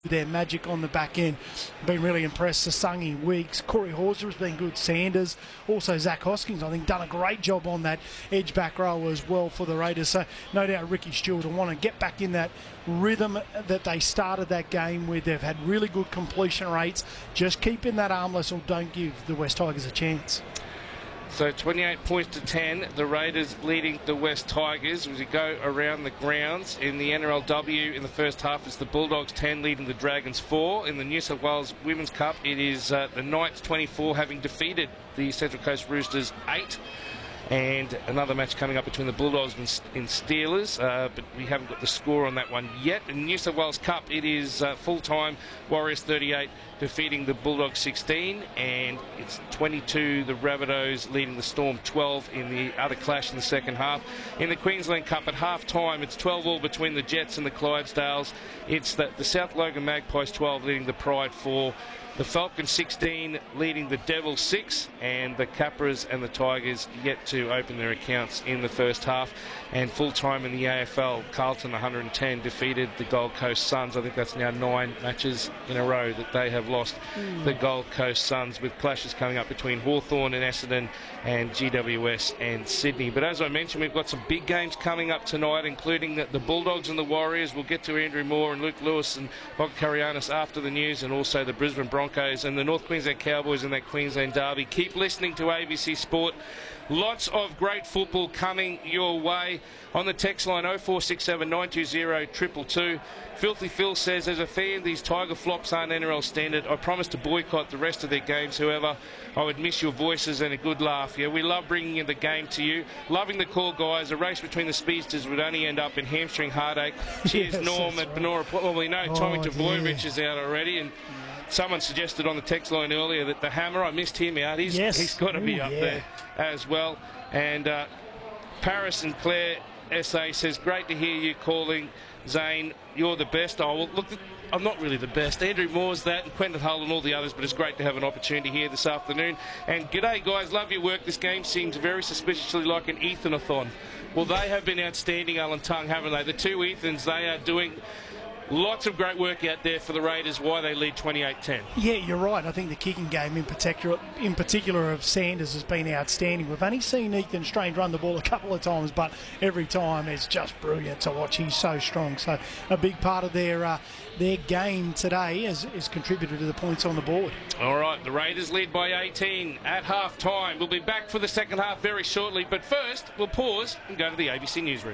their magic on the back end. Been really impressed. Sasangi, Weeks, Corey Horser has been good. Sanders, also Zach Hoskins, I think, done a great job on that edge back row as well for the Raiders. So no doubt Ricky Stewart will want to get back in that rhythm that they started that game with. They've had really good completion rates. Just keep in that armless or don't give the West Tigers a chance. So 28 points to 10, the Raiders leading the West Tigers. As we go around the grounds in the NRLW in the first half, it's the Bulldogs 10 leading the Dragons 4. In the New South Wales Women's Cup, it is the Knights 24 having defeated the Central Coast Roosters 8. And another match coming up between the Bulldogs and Steelers, but we haven't got the score on that one yet. In the New South Wales Cup, it is full-time Warriors 38 defeating the Bulldogs 16, and it's 22 the Rabbitohs leading the Storm 12 in the other clash in the second half. In the Queensland Cup at half-time, it's 12-all between the Jets and the Clydesdales. It's the South Logan Magpies 12 leading the Pride 4. The Falcons 16 leading the Devils 6, and the Capras and the Tigers yet to open their accounts in the first half. And full-time in the AFL, Carlton 110 defeated the Gold Coast Suns. I think that's now 9 matches in a row that they have lost the Gold Coast Suns, with clashes coming up between Hawthorn and Essendon and GWS and Sydney. But as I mentioned, we've got some big games coming up tonight, including the Bulldogs and the Warriors. We'll get to Andrew Moore and Luke Lewis and Bob Karianis after the news, and also the Brisbane Broncos and the North Queensland Cowboys in that Queensland derby. Keep listening to ABC Sport. Lots of great football coming your way. On the text line 0467 920 222. Filthy Phil says, as a fan, these Tiger flops aren't NRL standard. I promise to boycott the rest of their games. However, I would miss your voices and a good laugh. Yeah, we love bringing in the game to you. Loving the call, guys. A race between the speedsters would only end up in hamstring heartache. Cheers, yes, Norm at Benora. Well, we know Tommy Tavoyevich is out already, and someone suggested on the text line earlier that the Hammer, I missed him out. He's got to be up there as well. And Paris and Claire SA says, great to hear you calling. Zane, you're the best. Oh, well, look, I'm not really the best. Andrew Moore's that, and Quentin Hull and all the others, but it's great to have an opportunity here this afternoon. And g'day, guys. Love your work. This game seems very suspiciously like an Ethan-a-thon. Well, they have been outstanding, Alan Tongue, haven't they? The two Ethans, they are doing lots of great work out there for the Raiders, why they lead 28-10. Yeah, you're right. I think the kicking game in particular of Sanders has been outstanding. We've only seen Ethan Strange run the ball a couple of times, but every time it's just brilliant to watch. He's so strong. So a big part of their game today has contributed to the points on the board. All right, the Raiders lead by 18 at half-time. We'll be back for the second half very shortly, but first we'll pause and go to the ABC Newsroom.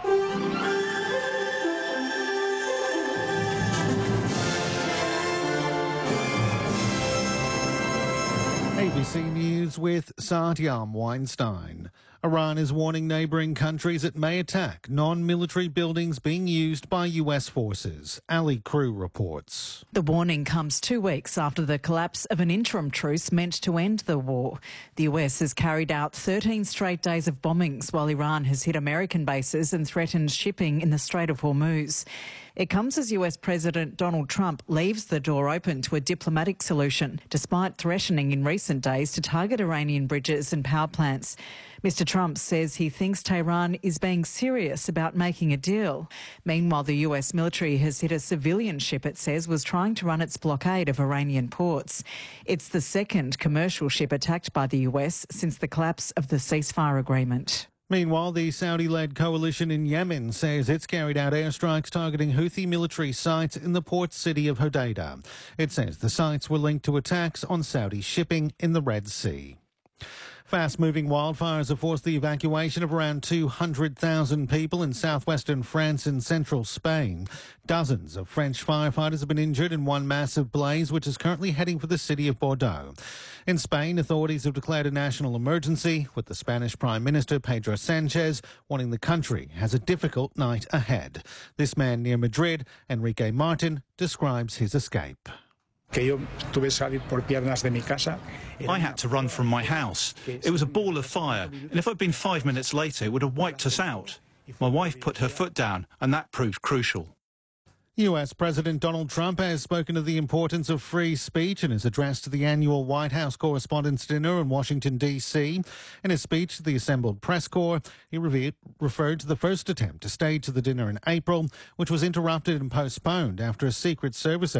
ABC News with Satyam Weinstein. Iran is warning neighbouring countries it may attack non-military buildings being used by US forces. Ali Crew reports. The warning comes 2 weeks after the collapse of an interim truce meant to end the war. The US has carried out 13 straight days of bombings while Iran has hit American bases and threatened shipping in the Strait of Hormuz. It comes as US President Donald Trump leaves the door open to a diplomatic solution, despite threatening in recent days to target Iranian bridges and power plants. Mr. Trump says he thinks Tehran is being serious about making a deal. Meanwhile, the US military has hit a civilian ship it says was trying to run its blockade of Iranian ports. It's the second commercial ship attacked by the US since the collapse of the ceasefire agreement. Meanwhile, the Saudi-led coalition in Yemen says it's carried out airstrikes targeting Houthi military sites in the port city of Hodeidah. It says the sites were linked to attacks on Saudi shipping in the Red Sea. Fast-moving wildfires have forced the evacuation of around 200,000 people in southwestern France and central Spain. Dozens of French firefighters have been injured in one massive blaze, which is currently heading for the city of Bordeaux. In Spain, authorities have declared a national emergency, with the Spanish Prime Minister Pedro Sanchez warning the country has a difficult night ahead. This man near Madrid, Enrique Martin, describes his escape. I had to run from my house. It was a ball of fire, and if I'd been 5 minutes later, it would have wiped us out. My wife put her foot down, and that proved crucial. US President Donald Trump has spoken of the importance of free speech in his address to the annual White House Correspondents' Dinner in Washington, D.C. In his speech to the assembled press corps, he referred to the first attempt to stage the dinner in April, which was interrupted and postponed after a Secret Service